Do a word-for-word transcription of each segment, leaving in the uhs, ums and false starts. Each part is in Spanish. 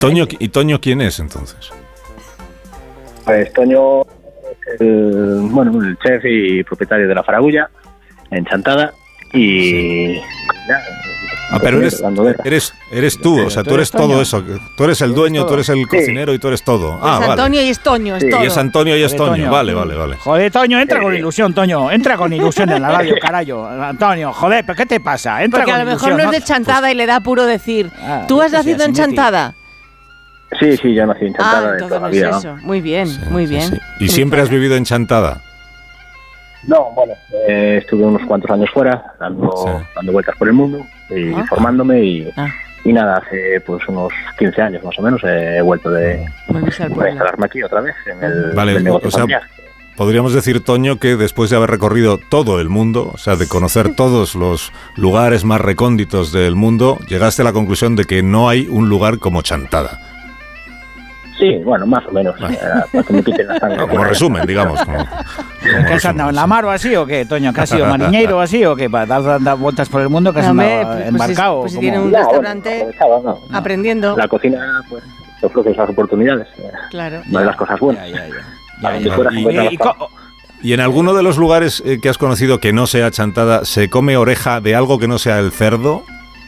Toño, ¿y Toño quién es entonces? Pues Toño es el, bueno, el chef y propietario de La Faragulla, en Chantada, y... Sí. Nada, ah, pero eres, eres, eres tú, o sea, tú eres todo eso. Tú eres el dueño, tú eres el cocinero y tú eres todo. Ah, es Antonio vale. y es Toño, es sí. todo. Y es Antonio y es Joder, Toño. Toño. Vale, vale, vale. Joder, Toño, entra con ilusión, Toño. Entra con ilusión en la radio, carajo. Antonio, joder, ¿pero qué te pasa? Entra Porque con a lo mejor ilusión, no es de Chantada pues, y le da apuro decir, ah, ¿tú has nacido en Chantada? Sí, sí, yo nací en Chantada ah, de toda la no vida. es eso. Muy bien, sí, muy bien. Sí, sí. ¿Y siempre has vivido en Chantada? No, bueno, eh, estuve unos cuantos años fuera, dando, sí. dando vueltas por el mundo y ah. formándome y, ah. y nada, hace pues unos quince años más o menos he vuelto de, de instalarme aquí otra vez en el, vale, el negocio o sea, familiar. Podríamos decir, Toño, que después de haber recorrido todo el mundo, o sea, de conocer todos los lugares más recónditos del mundo, llegaste a la conclusión de que no hay un lugar como Chantada. Sí, bueno, más o menos. Vale. Para, para que me quiten la sangre. No, como resumen, digamos. Como, como ¿Qué has andado en la mar o así o qué, Toño? ¿Que has sido mariñeiro o así o qué? ¿Para dar, dar vueltas por el mundo que has no, andado pues embarcado? Pues si, pues si tiene un no, restaurante no, no, no. aprendiendo. La cocina pues te ofrece esas oportunidades. Claro. No de las cosas buenas. Ya, ya, ya. Ya, ya, ya, ya. Y, y, y, co- ¿Y en alguno de los lugares eh, que has conocido que no sea Chantada, se come oreja de algo que no sea el cerdo?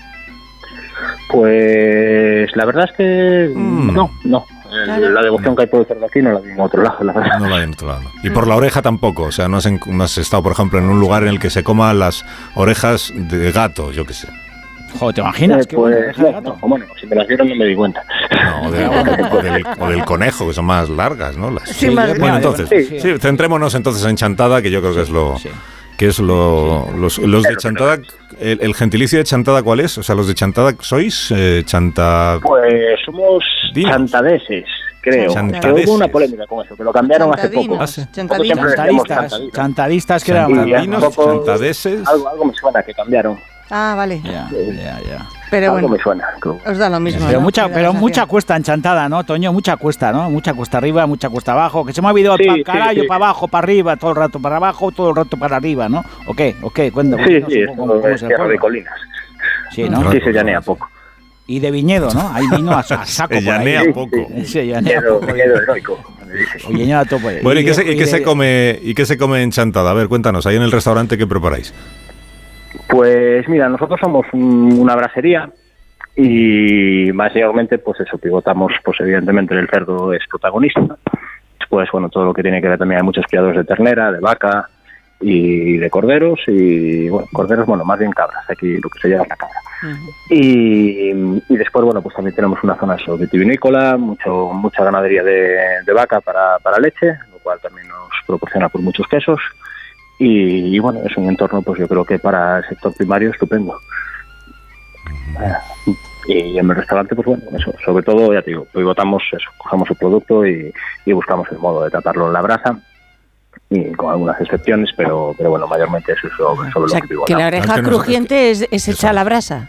Pues la verdad es que mm. no, no. Claro. La devoción que hay por el cerdo aquí no la vi en otro lado, la verdad. No la hay en otro lado. Y por la oreja tampoco. O sea, no has, en, no has estado, por ejemplo, en un lugar en el que se coman las orejas de gato, yo qué sé. Joder, ¿te imaginas? Eh, pues, no, no, bueno, si me las vieron no me di cuenta. No, o, de, o, de, o, del, o del conejo, que son más largas, ¿no? Las, sí, más bueno, entonces, sí, sí, centrémonos entonces en Chantada, que yo creo que es lo... Sí. que es lo... Los, los de Chantada... El, el gentilicio de Chantada, ¿cuál es? O sea, los de Chantada, ¿sois eh, chanta...? Pues somos Dinos. chantadeses, creo. Chantadeses. Que hubo una polémica con eso, que lo cambiaron hace poco. Ah, sí. Chantadistas, chantadistas que eran chantadinos, chantadeses. Algo, algo me suena que cambiaron. Ah, vale. Ya, ya, ya. Pero algo bueno, me suena. Creo. Os da lo mismo. Pero ¿no? mucha, pero mucha cuesta en Chantada, ¿no, Toño? Mucha cuesta, ¿no? Mucha cuesta arriba, mucha cuesta abajo. Que se me ha olvidado sí, para sí, carajo, sí. para abajo, para arriba, todo el rato para abajo, todo el rato para arriba, ¿no? ¿O qué? ¿O qué? Cuéntame. Sí, no sí, sé es cómo, cómo es tierra de colinas. Sí, ¿no? Sí, se llanea poco. Y de viñedo, ¿no? Hay vino a, a saco. Se llanea poco. Sí, se llanea poco. Viñedo heroico. Viñedo a tope. Bueno, ¿y qué, se, y qué se come y qué se come en Chantada? A ver, cuéntanos, ahí en el restaurante, ¿qué preparáis? Pues mira, nosotros somos un, una brasería y básicamente pues eso, pivotamos pues evidentemente el cerdo es protagonista. Después, bueno, todo lo que tiene que ver también hay muchos criadores de ternera, de vaca y de corderos y, bueno, corderos, bueno, más bien cabras, aquí lo que se llama la cabra. Uh-huh. Y, y después, bueno, pues también tenemos una zona vitivinícola, mucho mucha ganadería de, de vaca para, para leche, lo cual también nos proporciona por muchos quesos. Y, y bueno, es un entorno, pues yo creo que para el sector primario estupendo. Uh-huh. Y en el restaurante, pues bueno, eso, sobre todo, ya te digo, pivotamos eso, cogemos el producto y, y buscamos el modo de tratarlo en la brasa, y con algunas excepciones, pero pero bueno, mayormente eso es sobre, sobre o sea, lo que pivotamos. Que la oreja no crujiente es, es hecha a la brasa.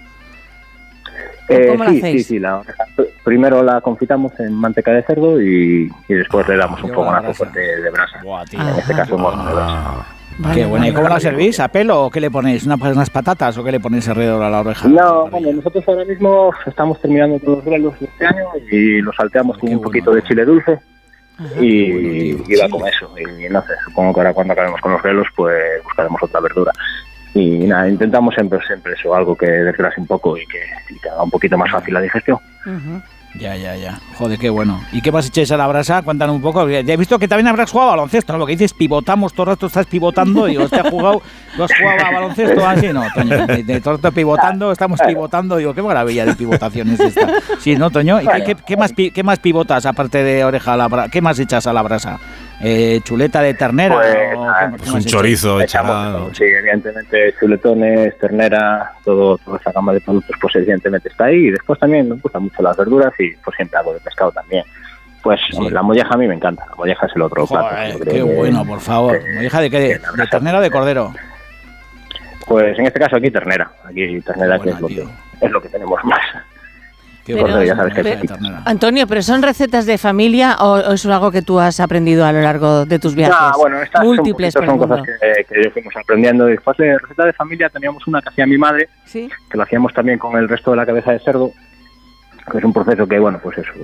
Eh, ¿Cómo sí, la hacéis? sí, sí, la oreja. Primero la confitamos en manteca de cerdo y, y después ah, le damos un fogonazo fuerte de, de brasa. Buah, tío. En este caso, bueno, ah. Vale, qué bueno. ¿Y cómo la servís? ¿A pelo o qué le ponéis? ¿Una, ¿Unas patatas o qué le ponéis alrededor a la oreja? No, bueno, nosotros ahora mismo estamos terminando con los grelos de este año y los salteamos con qué un bueno, poquito de chile dulce. Ajá, y, bueno, y va con eso. Y no sé, supongo que ahora cuando acabemos con los grelos, pues buscaremos otra verdura. Y nada, intentamos siempre, siempre eso, algo que desgrase un poco y que, y que haga un poquito más fácil la digestión. Uh-huh. Ya, ya, ya. Joder, qué bueno. ¿Y qué más echáis a la brasa? Cuéntanos un poco. Ya he visto que también habrás jugado a baloncesto, ¿no? Lo que dices, pivotamos, todo el rato estás pivotando y te has jugado, ¿tú has jugado a baloncesto así? No, Toño, de, de todo el rato pivotando, estamos pivotando. Digo, qué maravilla de pivotación es esta. Sí, ¿no, Toño? ¿Y qué, qué, qué, más, qué más pivotas aparte de oreja a la brasa? ¿Qué más echas a la brasa? Eh, ¿Chuleta de ternera? Pues, o, ah, ¿qué, es un chorizo echado. Sí, evidentemente, chuletones, ternera, todo, toda esa gama de productos, pues evidentemente está ahí. Y después también me gustan mucho las verduras y pues siempre hago de pescado también. Pues sí. Hombre, la molleja a mí me encanta, la molleja es el otro Joder, plato. Qué que, bueno, por favor. Que, ¿Molleja de qué? ¿De, de ternera o de cordero? Pues en este caso aquí ternera, aquí ternera que es lo, que es lo que tenemos más. Pero, cordero, ya sabes que pero, es Antonio, ¿pero son recetas de familia o, o es algo que tú has aprendido a lo largo de tus viajes? No, bueno, estas múltiples son, son cosas que, que yo fuimos aprendiendo. Después de receta de familia teníamos una que hacía mi madre, ¿sí? Que lo hacíamos también con el resto de la cabeza de cerdo, Es un proceso que, bueno, pues eso,